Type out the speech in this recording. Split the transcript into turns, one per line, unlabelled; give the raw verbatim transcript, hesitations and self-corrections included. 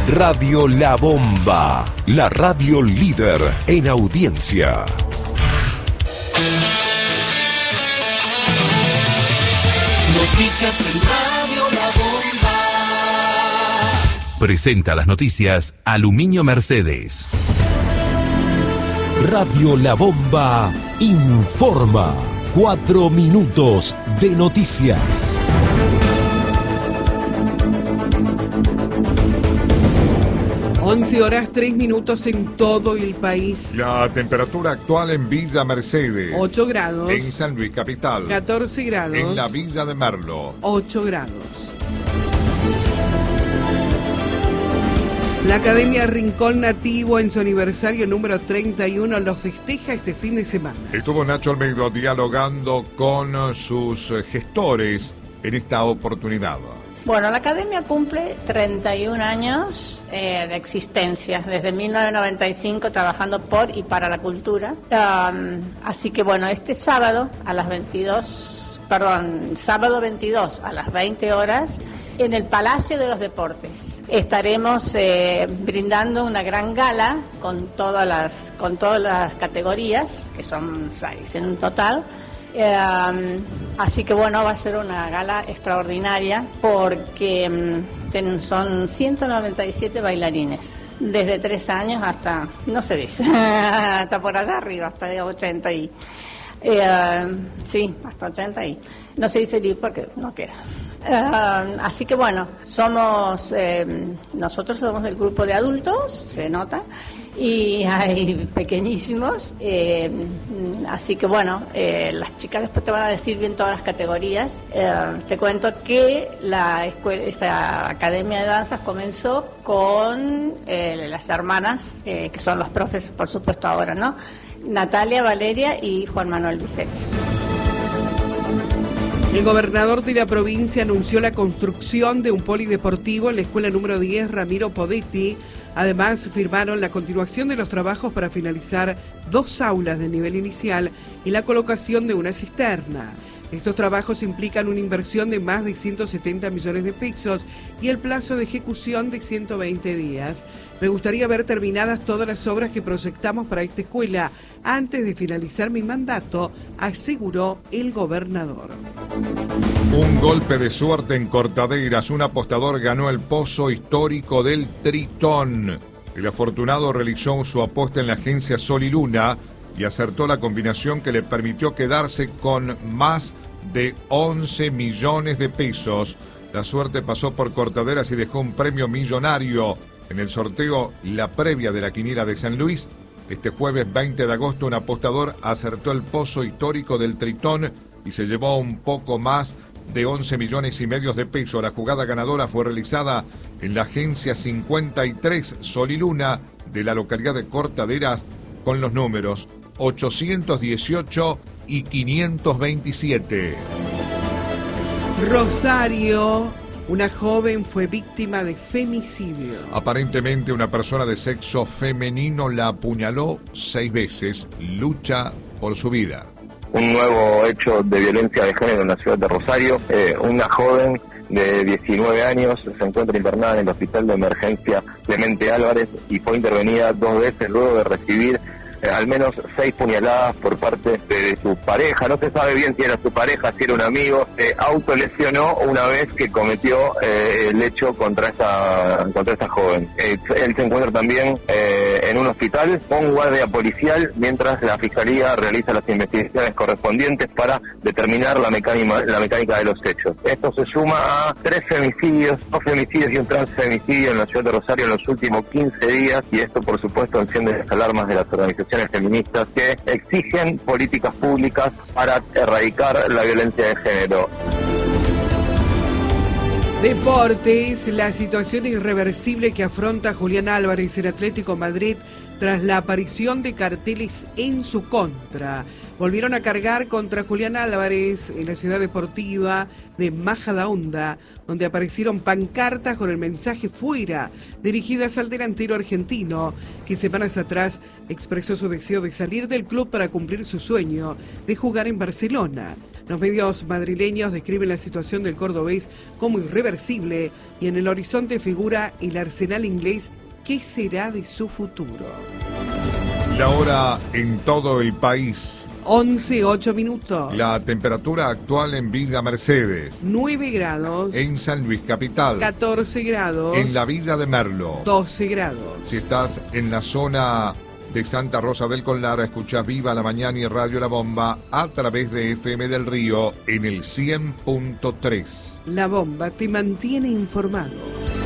Radio La Bomba, la radio líder en audiencia.
Noticias en Radio La Bomba.
Presenta las noticias Aluminio Mercedes. Radio La Bomba informa. Cuatro minutos de noticias.
once horas tres minutos en todo el país.
La temperatura actual en Villa Mercedes.
ocho grados.
En San Luis Capital.
catorce grados.
En la Villa de Merlo.
ocho grados. La Academia Rincón Nativo en su aniversario número treinta y uno lo festeja este fin de semana.
Estuvo Nacho Almeida dialogando con sus gestores en esta oportunidad.
Bueno, la Academia cumple treinta y un años eh, de existencia, desde mil novecientos noventa y cinco trabajando por y para la cultura. Um, así que bueno, este sábado a las veintidós, perdón, sábado veintidós a las veinte horas, en el Palacio de los Deportes, estaremos eh, brindando una gran gala con todas las, con todas las categorías, que son seis en total. Eh, así que bueno, va a ser una gala extraordinaria porque um, ten, son ciento noventa y siete bailarines, desde tres años hasta, no se dice, hasta por allá arriba, hasta de ochenta y, eh, sí, hasta ochenta y, no se dice ni porque no queda. Uh, así que bueno, somos, eh, nosotros somos el grupo de adultos, se nota, y hay pequeñísimos, eh, así que bueno, eh, las chicas después te van a decir bien todas las categorías. Eh, te cuento que la escuela, esta academia de danzas comenzó con eh, las hermanas, eh, que son los profes, por supuesto ahora, ¿no? Natalia, Valeria y Juan Manuel Vicente.
El gobernador de la provincia anunció la construcción de un polideportivo en la escuela número diez Ramiro Podetti. Además, firmaron la continuación de los trabajos para finalizar dos aulas de nivel inicial y la colocación de una cisterna. Estos trabajos implican una inversión de más de ciento setenta millones de pesos y el plazo de ejecución de ciento veinte días. Me gustaría ver terminadas todas las obras que proyectamos para esta escuela antes de finalizar mi mandato, aseguró el gobernador.
Un golpe de suerte en Cortaderas. Un apostador ganó el pozo histórico del Tritón. El afortunado realizó su apuesta en la agencia Sol y Luna y acertó la combinación que le permitió quedarse con más de once millones de pesos. La suerte pasó por Cortaderas y dejó un premio millonario. En el sorteo, la previa de la quiniela de San Luis, este jueves veinte de agosto, un apostador acertó el pozo histórico del Tritón y se llevó un poco más de once millones y medio de pesos. La jugada ganadora fue realizada en la agencia cincuenta y tres Sol y Luna de la localidad de Cortaderas con los números ochocientos dieciocho y quinientos veintisiete.
Rosario, una joven fue víctima de femicidio.
Aparentemente una persona de sexo femenino la apuñaló seis veces. Lucha por su vida.
Un nuevo hecho de violencia de género en la ciudad de Rosario. Eh, una joven de diecinueve años se encuentra internada en el hospital de emergencia Clemente Álvarez y fue intervenida dos veces luego de recibir Eh, al menos seis puñaladas por parte de su pareja. No se sabe bien si era su pareja, si era un amigo. Se autolesionó una vez que cometió eh, el hecho contra esta contra esta joven. Eh, él se encuentra también eh, en un hospital con guardia policial mientras la fiscalía realiza las investigaciones correspondientes para determinar la mecánica, la mecánica de los hechos. Esto se suma a tres femicidios, dos femicidios y un transfemicidio en la ciudad de Rosario en los últimos quince días, y esto por supuesto enciende las alarmas de las organizaciones feministas que exigen políticas públicas para erradicar la violencia de género.
Deportes, la situación irreversible que afronta Julián Álvarez en Atlético Madrid tras la aparición de carteles en su contra. volvieron a cargar contra Julián Álvarez en la ciudad deportiva de Majadahonda, donde aparecieron pancartas con el mensaje fuera, dirigidas al delantero argentino, que semanas atrás expresó su deseo de salir del club para cumplir su sueño de jugar en Barcelona. Los medios madrileños describen la situación del cordobés como irreversible y en el horizonte figura el Arsenal inglés. ¿Qué será de su futuro?
La hora en todo el país.
once, ocho minutos.
La temperatura actual en Villa Mercedes.
nueve grados.
En San Luis Capital.
catorce grados.
En la Villa de Merlo.
doce grados.
Si estás en la zona de Santa Rosa del Conlara, escuchás Viva la Mañana y Radio La Bomba a través de F M del Río en el cien punto tres.
La Bomba te mantiene informado.